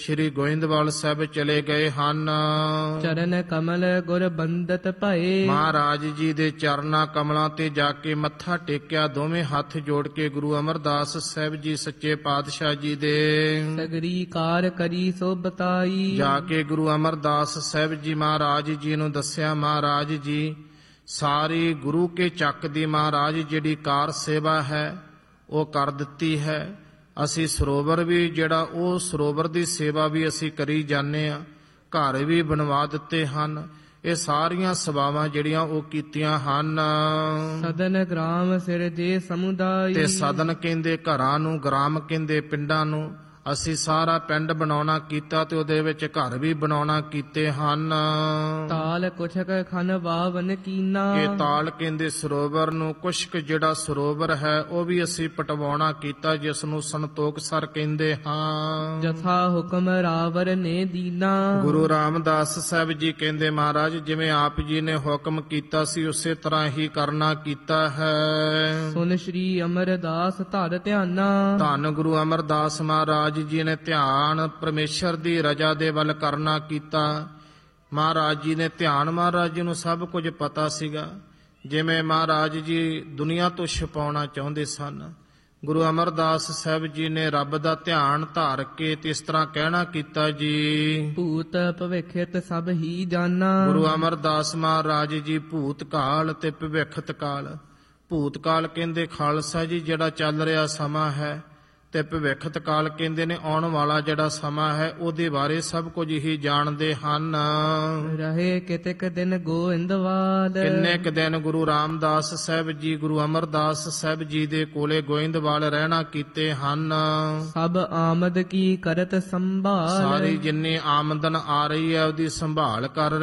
ਸ਼੍ਰੀ ਗੋਇੰਦਵਾਲ ਸਾਹਿਬ ਚਲੇ ਗਏ ਹਨ। ਚਰਨ ਕਮਲ ਗੁਰ ਬੰਦਤ ਭਏ। ਮਹਾਰਾਜ ਜੀ ਦੇ ਚਰਨਾਂ ਕਮਲਾਂ ਤੇ ਜਾ ਕੇ ਮੱਥਾ ਟੇਕਿਆ, ਦੋਵੇਂ ਹੱਥ ਜੋੜ ਕੇ ਗੁਰੂ ਅਮਰਦਾਸ ਸਾਹਿਬ ਜੀ ਸੱਚੇ ਪਾਤਸ਼ਾਹ ਜੀ ਦੇ। ਸਗਰੀ ਕਾਰ ਕਰੀ ਸੋ ਬਤਾਈ। ਜਾ ਕੇ ਗੁਰੂ ਅਮਰਦਾਸ ਸਾਹਿਬ ਜੀ ਮਹਾਰਾਜ ਜੀ ਨੂੰ ਦੱਸਿਆ, ਮਹਾਰਾਜ ਜੀ ਸਾਰੀ ਗੁਰੂ ਕੇ ਚੱਕ ਦੀ ਮਹਾਰਾਜ ਜਿਹੜੀ ਕਾਰ ਸੇਵਾ ਹੈ ਉਹ ਕਰ ਦਿੱਤੀ ਹੈ। ਅਸੀਂ ਸਰੋਵਰ ਵੀ ਜਿਹੜਾ ਉਹ ਸਰੋਵਰ ਦੀ ਸੇਵਾ ਵੀ ਅਸੀਂ ਕਰੀ ਜਾਂਦੇ ਹਾਂ, ਘਰ ਵੀ ਬਣਵਾ ਦਿੱਤੇ ਹਨ। ਇਹ ਸਾਰੀਆਂ ਸੇਵਾਵਾਂ ਜਿਹੜੀਆਂ ਉਹ ਕੀਤੀਆਂ ਹਨ। ਸਦਨ ਗ੍ਰਾਮ ਸਿਰ ਜੇ ਸਮੁਦਾਈ। ਤੇ ਸਦਨ ਕਹਿੰਦੇ ਘਰਾਂ ਨੂੰ, ਗ੍ਰਾਮ ਕਹਿੰਦੇ ਪਿੰਡਾਂ ਨੂੰ। ਅਸੀਂ ਸਾਰਾ ਪਿੰਡ ਬਣਾਉਣਾ ਕੀਤਾ ਤੇ ਉਹਦੇ ਵਿੱਚ ਘਰ ਵੀ ਬਣਾਉਣਾ ਕੀਤੇ ਹਨ। ਤਾਲ ਕੁਛਕ ਖਨ ਵਾਵਨ ਕੀਨਾ। ਇਹ ਤਾਲ ਕਹਿੰਦੇ ਸਰੋਵਰ ਨੂੰ, ਕੁਸ਼ਕ ਜਿਹੜਾ ਸਰੋਵਰ ਹੈ ਉਹ ਵੀ ਅਸੀਂ ਪਟਵਾਉਣਾ ਕੀਤਾ, ਜਿਸ ਨੂੰ ਸੰਤੋਖਸਰ ਕਹਿੰਦੇ ਹਾਂ। ਜਥਾ ਹੁਕਮ ਰਾਵਰ ਨੇ ਦੀਨਾ। ਗੁਰੂ ਰਾਮਦਾਸ ਸਾਹਿਬ ਜੀ ਕਹਿੰਦੇ ਮਹਾਰਾਜ ਜਿਵੇਂ ਆਪ ਜੀ ਨੇ ਹੁਕਮ ਕੀਤਾ ਸੀ ਉਸੇ ਤਰ੍ਹਾਂ ਹੀ ਕਰਨਾ ਕੀਤਾ ਹੈ। ਸੁਨ ਸ਼੍ਰੀ ਅਮਰਦਾਸ ਧਰ ਧਿਆਨਾ। ਧੰਨ ਗੁਰੂ ਅਮਰਦਾਸ ਮਹਾਰਾਜ ਜੀ ਨੇ ਧਿਆਨ ਪਰਮੇਸ਼ਰ ਦੀ ਰਜਾ ਦੇ ਵੱਲ ਕਰਨਾ ਕੀਤਾ। ਮਹਾਰਾਜ ਜੀ ਨੇ ਧਿਆਨ, ਮਹਾਰਾਜ ਜੀ ਨੂੰ ਸਭ ਕੁਝ ਪਤਾ ਸੀਗਾ। ਜਿਵੇਂ ਮਹਾਰਾਜ ਜੀ ਦੁਨੀਆ ਤੋਂ ਛੁਪਾਉਣਾ ਚਾਹੁੰਦੇ ਸਨ, ਗੁਰੂ ਅਮਰਦਾਸ ਸਾਹਿਬ ਜੀ ਨੇ ਰੱਬ ਦਾ ਧਿਆਨ ਧਾਰ ਕੇ ਤੇ ਇਸ ਤਰ੍ਹਾਂ ਕਹਿਣਾ ਕੀਤਾ ਜੀ। ਭੂਤ ਭਵਿੱਖਿਤ ਸਭ ਹੀ ਜਾਨਾ। ਗੁਰੂ ਅਮਰਦਾਸ ਮਹਾਰਾਜ ਜੀ ਭੂਤ ਕਾਲ ਤੇ ਭਵਿੱਖਤ ਕਾਲ। ਭੂਤ ਕਾਲ ਕਹਿੰਦੇ ਖਾਲਸਾ ਜੀ ਜਿਹੜਾ ਚੱਲ ਰਿਹਾ ਸਮਾਂ ਹੈ, ਤੇ ਭਵਿੱਖਤ ਕਾਲ ਕਹਿੰਦੇ ਨੇ ਆਉਣ ਵਾਲਾ ਜਿਹੜਾ ਸਮਾਂ ਹੈ ਉਹਦੇ ਬਾਰੇ ਸਭ ਕੁਝ ਹੀ ਜਾਣਦੇ ਹਨ। ਰਹੇ ਕਿਤਕ ਦਿਨ ਗੋਇੰਦਵਾਲ। ਕਿੰਨੇ ਕੁ ਦਿਨ ਗੁਰੂ ਰਾਮਦਾਸ ਸਾਹਿਬ ਜੀ ਗੁਰੂ ਅਮਰਦਾਸ ਸਾਹਿਬ ਜੀ ਦੇ ਕੋਲੇ ਗੋਇੰਦਵਾਲ ਰਹਿਣਾ ਕੀਤੇ ਹਨ। ਸਭ ਆਮਦ ਕੀ ਕਰਤ ਸੰਭਾਲ। ਸਾਰੀ ਜਿੰਨੀ ਆਮਦਨ ਆ ਰਹੀ ਹੈ ਉਹਦੀ ਸੰਭਾਲ ਕਰ